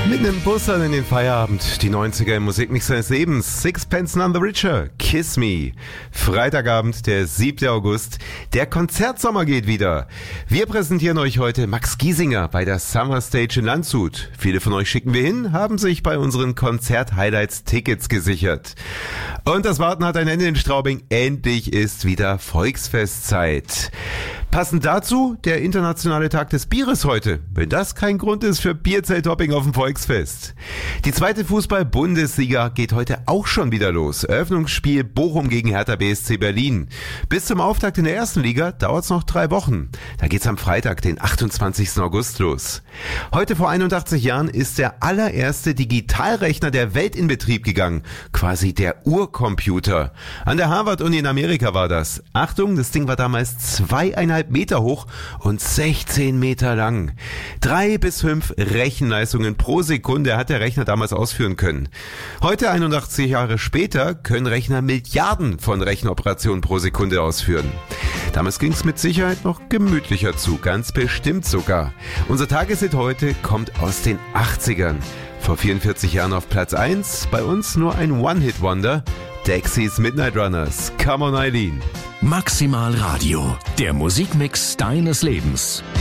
Mitten im Bus in den Feierabend, die 90er im Musikmix seines Lebens, Sixpence None the Richer, Kiss Me. Freitagabend, der 7. August, der Konzertsommer geht wieder. Wir präsentieren euch heute Max Giesinger bei der Summer Stage in Landshut. Viele von euch schicken wir hin, haben sich bei unseren Konzert-Highlights Tickets gesichert. Und das Warten hat ein Ende in Straubing, endlich ist wieder Volksfestzeit. Passend dazu der internationale Tag des Bieres heute, wenn das kein Grund ist für Bierzelthopping auf dem Volksfest. Die zweite Fußball-Bundesliga geht heute auch schon wieder los. Eröffnungsspiel Bochum gegen Hertha BSC Berlin. Bis zum Auftakt in der ersten Liga dauert es noch 3 Wochen. Da geht's am Freitag, den 28. August los. Heute vor 81 Jahren ist der allererste Digitalrechner der Welt in Betrieb gegangen. Quasi der Urcomputer. An der Harvard-Uni in Amerika war das. Achtung, das Ding war damals 2,5 Meter hoch und 16 Meter lang. 3 bis 5 Rechenleistungen pro Sekunde hat der Rechner damals ausführen können. Heute, 81 Jahre später, können Rechner Milliarden von Rechenoperationen pro Sekunde ausführen. Damals ging es mit Sicherheit noch gemütlicher zu, ganz bestimmt sogar. Unser Tageshit heute kommt aus den 80ern. Vor 44 Jahren auf Platz 1, bei uns nur ein One-Hit-Wonder. Dexys Midnight Runners, Come on Eileen. Maximal Radio, der Musikmix deines Lebens.